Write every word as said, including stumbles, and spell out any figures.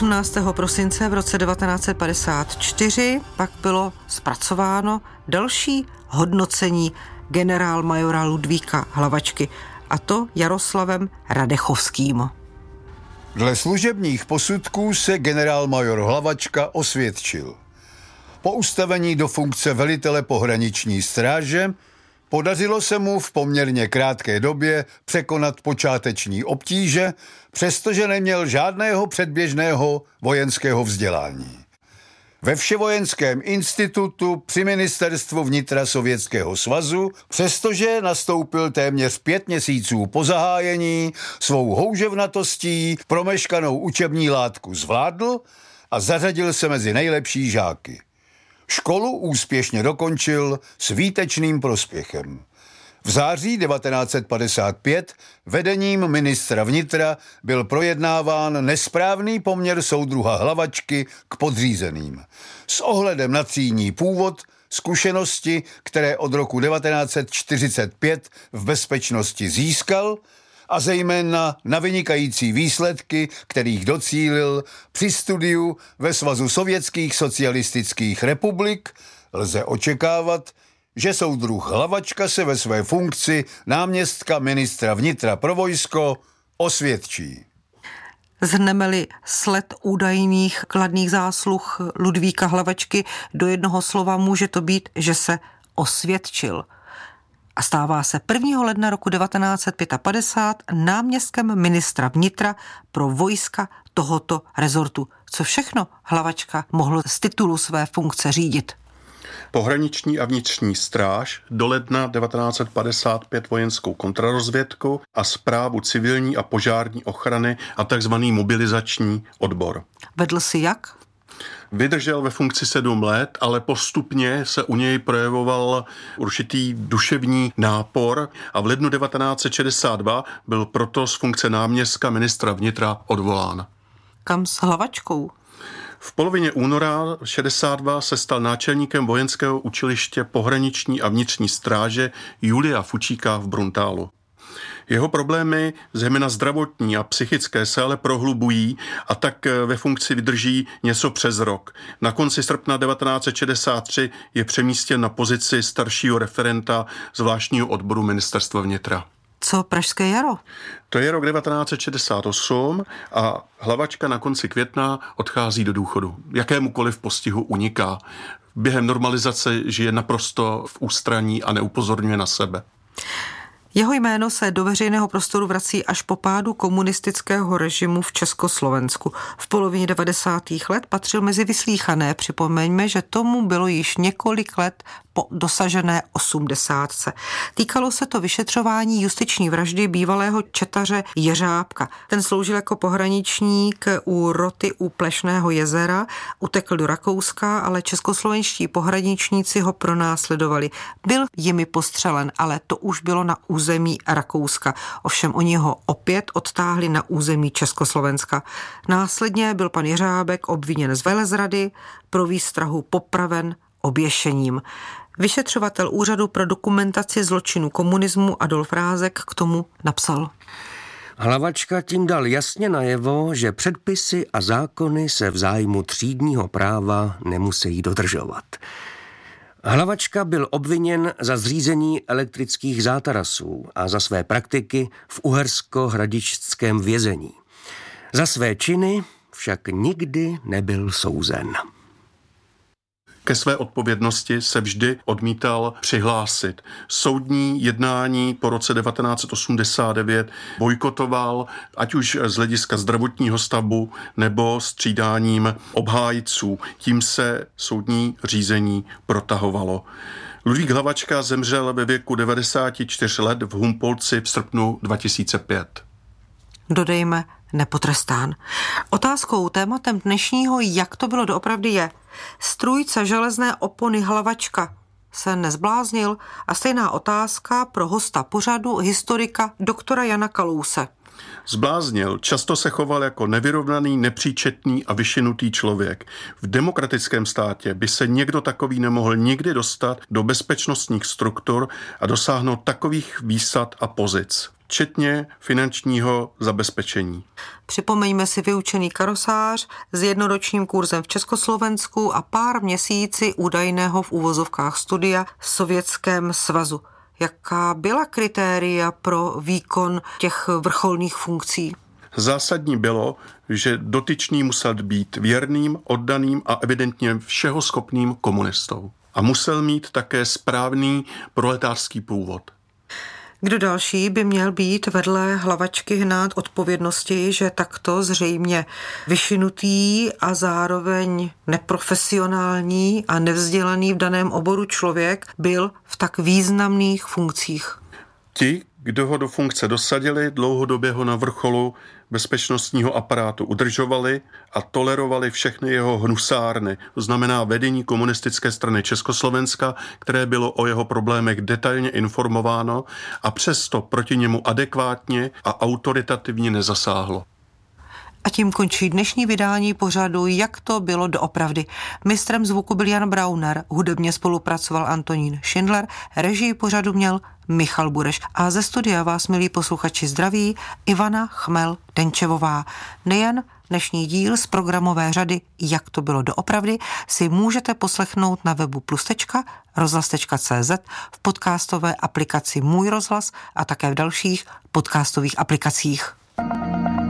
osmnáctého prosince v roce devatenáct set padesát čtyři pak bylo zpracováno další hodnocení generálmajora Ludvíka Hlavačky, a to Jaroslavem Radechovským. Dle služebních posudků se generálmajor Hlavačka osvědčil. Po ustavení do funkce velitele pohraniční stráže podařilo se mu v poměrně krátké době překonat počáteční obtíže, přestože neměl žádného předběžného vojenského vzdělání. Ve Vševojenském institutu při ministerstvu vnitra Sovětského svazu, přestože nastoupil téměř pět měsíců po zahájení, svou houževnatostí promeškanou učební látku zvládl a zařadil se mezi nejlepší žáky. Školu úspěšně dokončil s výtečným prospěchem. V září devatenáct set padesát pět vedením ministra vnitra byl projednáván nesprávný poměr soudruha Hlavačky k podřízeným. S ohledem na třídní původ, zkušenosti, které od roku devatenáct set čtyřicet pět v bezpečnosti získal, a zejména na vynikající výsledky, kterých docílil při studiu ve Svazu sovětských socialistických republik, lze očekávat, že soudruh Hlavačka se ve své funkci náměstka ministra vnitra pro vojsko osvědčí. Zhrneme-li sled údajných kladných zásluh Ludvíka Hlavačky do jednoho slova, může to být, že se osvědčil. A stává se prvního ledna roku devatenáct set padesát pět náměstkem ministra vnitra pro vojska tohoto rezortu. Co všechno Hlavačka mohl z titulu své funkce řídit? Pohraniční a vnitřní stráž, do ledna devatenáct set padesát pět vojenskou kontrarozvědku a správu civilní a požární ochrany a takzvaný mobilizační odbor. Vedl si jak? Vydržel ve funkci sedm let, ale postupně se u něj projevoval určitý duševní nápor a v lednu devatenáct set šedesát dva byl proto z funkce náměstka ministra vnitra odvolán. Kam s Hlavačkou? V polovině února šedesát dva se stal náčelníkem vojenského učiliště pohraniční a vnitřní stráže Julia Fučíka v Bruntálu. Jeho problémy, zejména zdravotní a psychické, se ale prohlubují a tak ve funkci vydrží něco přes rok. Na konci srpna devatenáct set šedesát tři je přemístěn na pozici staršího referenta zvláštního odboru ministerstva vnitra. Co Pražské jaro? To je rok devatenáct set šedesát osm a Hlavačka na konci května odchází do důchodu. Jakémukoliv postihu uniká. Během normalizace žije naprosto v ústraní a neupozorňuje na sebe. Jeho jméno se do veřejného prostoru vrací až po pádu komunistického režimu v Československu. V polovině devadesátých let patřil mezi vyslýchané. Připomeňme, že tomu bylo již několik let po dosažené osmdesátce. Týkalo se to vyšetřování justiční vraždy bývalého četaře Jeřábka. Ten sloužil jako pohraničník u roty u Plešného jezera, utekl do Rakouska, ale českoslovenští pohraničníci ho pronásledovali. Byl jimi postřelen, ale to už bylo na území Rakouska. Ovšem oni ho opět odtáhli na území Československa. Následně byl pan Jeřábek obviněn z velezrady, pro výstrahu popraven oběšením. Vyšetřovatel Úřadu pro dokumentaci zločinu komunismu Adolf Rázek k tomu napsal. Hlavačka tím dal jasně najevo, že předpisy a zákony se v zájmu třídního práva nemusí dodržovat. Hlavačka byl obviněn za zřízení elektrických zátarasů a za své praktiky v uhersko-hradišťském vězení. Za své činy však nikdy nebyl souzen. Ke své odpovědnosti se vždy odmítal přihlásit. Soudní jednání po roce devatenáct set osmdesát devět bojkotoval, ať už z hlediska zdravotního stavu nebo střídáním obhájců. Tím se soudní řízení protahovalo. Ludvík Hlavačka zemřel ve věku devadesáti čtyř let v Humpolci v srpnu dva tisíce pět. Dodejme nepotrestán. Otázkou, tématem dnešního, jak to bylo doopravdy, je: strůjce železné opony Hlavačka se nezbláznil? A stejná otázka pro hosta pořadu, historika doktora Jana Kalouse. Zbláznil, často se choval jako nevyrovnaný, nepříčetný a vyšinutý člověk. V demokratickém státě by se někdo takový nemohl nikdy dostat do bezpečnostních struktur a dosáhnout takových výsad a pozic. včetně finančního zabezpečení. Připomeňme si vyučený karosář s jednoročním kurzem v Československu a pár měsíci údajného v úvozovkách studia v Sovětském svazu. Jaká byla kritéria pro výkon těch vrcholných funkcí? Zásadní bylo, že dotyčný musel být věrným, oddaným a evidentně všeho schopným komunistou. A musel mít také správný proletářský původ. Kdo další by měl být vedle Hlavačky hnát odpovědnosti, že takto zřejmě vyšinutý a zároveň neprofesionální a nevzdělaný v daném oboru člověk byl v tak významných funkcích? Ti, kdo ho do funkce dosadili, dlouhodobě ho na vrcholu bezpečnostního aparátu udržovali a tolerovali všechny jeho hnusárny, to znamená vedení komunistické strany Československa, které bylo o jeho problémech detailně informováno a přesto proti němu adekvátně a autoritativně nezasáhlo. A tím končí dnešní vydání pořadu Jak to bylo doopravdy. Mistrem zvuku byl Jan Brauner, hudebně spolupracoval Antonín Schindler, režii pořadu měl Michal Bureš. A ze studia vás, milí posluchači, zdraví Ivana Chmel-Denčevová. Nejen dnešní díl z programové řady Jak to bylo doopravdy si můžete poslechnout na webu plus tečka rozhlas tečka cé zet, v podcastové aplikaci Můj rozhlas a také v dalších podcastových aplikacích.